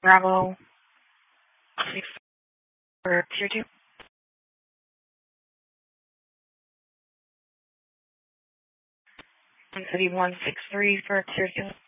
Bravo 6 for Tier 2. And City 163 for Tier 2.